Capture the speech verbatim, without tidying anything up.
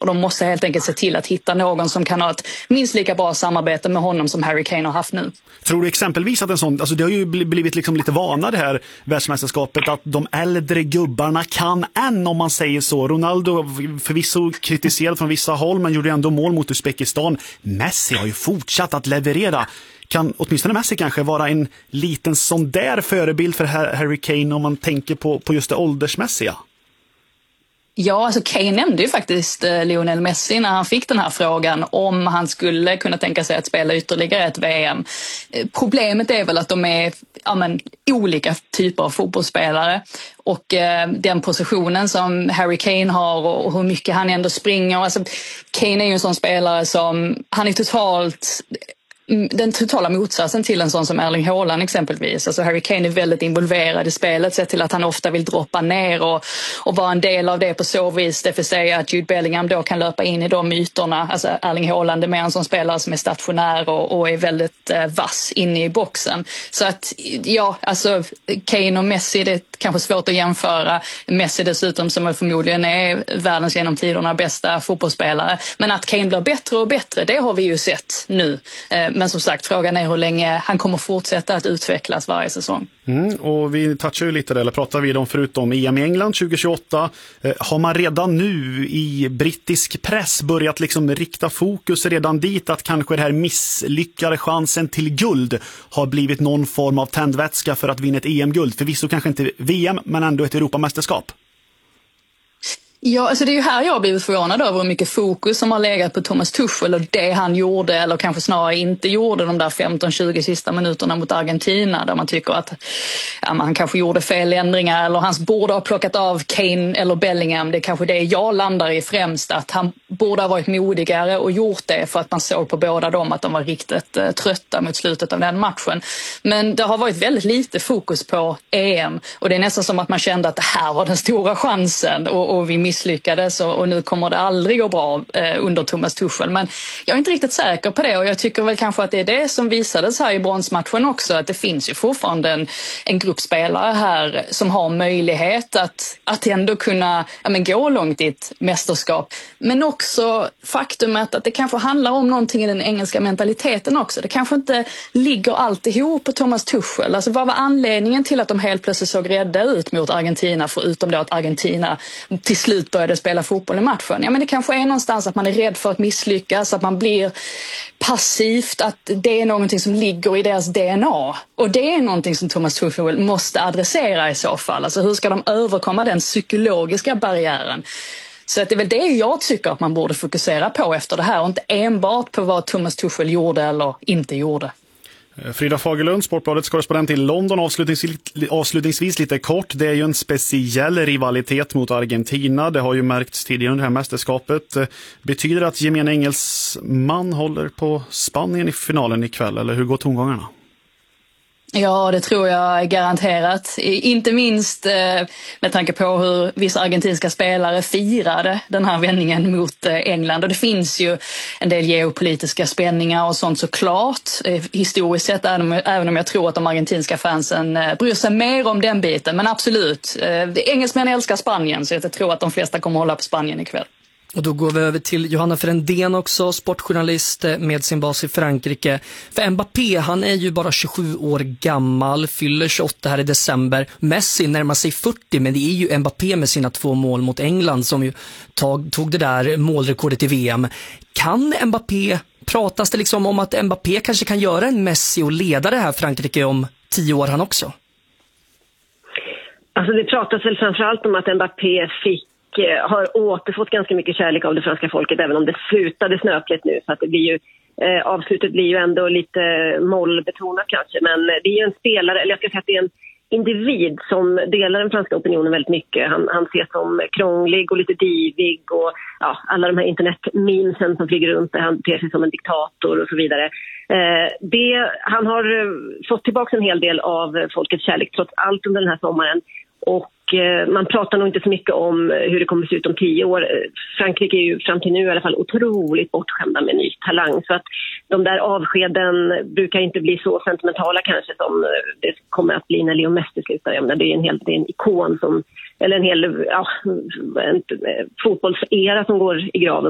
de måste helt enkelt se till att hitta någon som kan ha ett minst lika bra samarbete med honom som Harry Kane har haft nu. Tror du exempelvis att en sån, alltså det har ju blivit liksom lite vana det här världsmästerskapet, att de äldre gubbarna kan än, om man säger så. Ronaldo förvisso kritiserad från vissa håll, men gjorde ändå mål mot Uzbekistan. Messi har ju fortsatt att leverera. Kan åtminstone Messi kanske vara en liten sån där förebild för Harry Kane om man tänker på, på just det åldersmässiga? Ja, alltså Kane nämnde ju faktiskt eh, Lionel Messi när han fick den här frågan om han skulle kunna tänka sig att spela ytterligare ett V M. Eh, problemet är väl att de är ja, men, olika typer av fotbollsspelare, och eh, den positionen som Harry Kane har och, och hur mycket han ändå springer. Alltså, Kane är ju en sån spelare som, han är totalt... den totala motsatsen till en sån som Erling Haaland exempelvis. Alltså Harry Kane är väldigt involverad i spelet, sett till att han ofta vill droppa ner och, och vara en del av det på så vis. Det får säga att Jude Bellingham då kan löpa in i de ytorna. Alltså Erling Haaland är mer en sån spelare som är stationär och, och är väldigt eh, vass inne i boxen. Så att ja, alltså Kane och Messi, det är kanske svårt att jämföra. Messi dessutom som förmodligen är världens genom tiderna bästa fotbollsspelare. Men att Kane blir bättre och bättre, det har vi ju sett nu. Eh, Men som sagt, frågan är hur länge han kommer fortsätta att utvecklas varje säsong. Mm, och vi touchar ju lite där, eller pratar vi om förutom E M i England tjugo tjugoåtta. Eh, har man redan nu i brittisk press börjat liksom rikta fokus redan dit att kanske det här misslyckade chansen till guld har blivit någon form av tändvätska för att vinna ett E M-guld? Förvisso kanske inte V M, men ändå ett Europamästerskap. Ja, alltså det är ju här jag har blivit förvånad över hur mycket fokus som har legat på Thomas Tuchel och det han gjorde, eller kanske snarare inte gjorde, de där femton tjugo sista minuterna mot Argentina, där man tycker att ja, man kanske gjorde fel ändringar eller hans borde ha plockat av Kane eller Bellingham. Det är kanske det jag landar i främst, att han borde ha varit modigare och gjort det, för att man såg på båda dem att de var riktigt eh, trötta mot slutet av den matchen. Men det har varit väldigt lite fokus på E M, och det är nästan som att man kände att det här var den stora chansen och, och vi misslyckades och, och nu kommer det aldrig gå bra eh, under Thomas Tuchel. Men jag är inte riktigt säker på det, och jag tycker väl kanske att det är det som visades här i bronsmatchen också, att det finns ju fortfarande en, en grupp spelare här som har möjlighet att, att ändå kunna ja, men gå långt i ett mästerskap. Men också faktumet att det kanske handlar om någonting i den engelska mentaliteten också. Det kanske inte ligger alltihop på Thomas Tuchel. Alltså vad var anledningen till att de helt plötsligt såg rädda ut mot Argentina, förutom då att Argentina till slut började spela fotboll i matchen? Ja, men det kanske är någonstans att man är rädd för att misslyckas, att man blir passivt, att det är någonting som ligger i deras D N A. Och det är någonting som Thomas Tuchel måste adressera i så fall. Alltså hur ska de överkomma den psykologiska barriären? Så att det är väl det jag tycker att man borde fokusera på efter det här, och inte enbart på vad Thomas Tuchel gjorde eller inte gjorde. Frida Fagerlund, Sportbladets korrespondent i London, avslutningsvis, avslutningsvis lite kort. Det är ju en speciell rivalitet mot Argentina. Det har ju märkts tidigare under det här mästerskapet. Betyder det att gemene engelsman håller på Spanien i finalen ikväll, eller hur går tongångarna? Ja, det tror jag garanterat. Inte minst eh, med tanke på hur vissa argentinska spelare firade den här vändningen mot eh, England. Och det finns ju en del geopolitiska spänningar och sånt såklart. Eh, historiskt sett, även, även om jag tror att de argentinska fansen eh, bryr sig mer om den biten. Men absolut, eh, engelsmän älskar Spanien, så jag tror att de flesta kommer hålla på Spanien ikväll. Och då går vi över till Johanna Frändén också, sportjournalist med sin bas i Frankrike. För Mbappé, han är ju bara tjugosju år gammal, fyller tjugoåtta här i december. Messi närmar sig fyrtio, men det är ju Mbappé med sina två mål mot England som ju tog, tog det där målrekordet i V M. Kan Mbappé, pratas det liksom om att Mbappé kanske kan göra en Messi och leda det här Frankrike om tio år han också? Alltså det pratas väl framförallt om att Mbappé fick har återfått ganska mycket kärlek av det franska folket, även om det slutade snöpligt nu, så att det blir ju, eh, avslutet blir ju ändå lite mollbetonat kanske, men det är ju en spelare, eller jag ska säga att det är en individ som delar den franska opinionen väldigt mycket. Han, han ses som krånglig och lite divig, och ja, alla de här internetmemesen som flyger runt där han ter sig som en diktator och så vidare. Eh, det, han har fått tillbaka en hel del av folkets kärlek trots allt under den här sommaren. Och man pratar nog inte så mycket om hur det kommer att se ut om tio år. Frankrike är ju fram till nu i alla fall otroligt bortskämda med ny talang. Så att de där avskeden brukar inte bli så sentimentala kanske som det kommer att bli när Leo Messi slutar. Jag menar, det är en hel det är en ikon som, eller en hel ja, en fotbollsera som går i graven.